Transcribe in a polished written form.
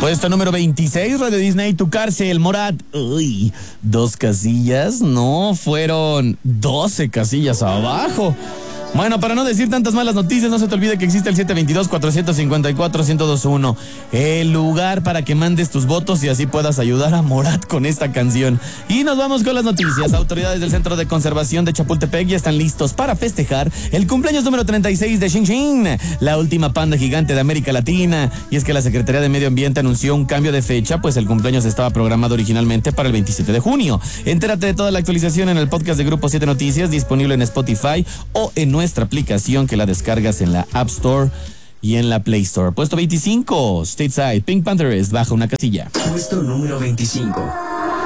Puesto número 26, Radio Disney, Tu Cárcel, Morat. Uy, 2 casillas, no, fueron 12 casillas abajo. Bueno, para no decir tantas malas noticias, no se te olvide que existe el 722-454-1021, el lugar para que mandes tus votos y así puedas ayudar a Morat con esta canción. Y nos vamos con las noticias. Autoridades del Centro de Conservación de Chapultepec ya están listos para festejar el cumpleaños número 36 de Xin Xin, la última panda gigante de América Latina. Y es que la Secretaría de Medio Ambiente anunció un cambio de fecha, pues el cumpleaños estaba programado originalmente para el 27 de junio. Entérate de toda la actualización en el podcast de Grupo 7 Noticias, disponible en Spotify o en nuestra aplicación que la descargas en la App Store y en la Play Store. Puesto 25, Stateside, Pink Panthers baja una casilla. Puesto número 25.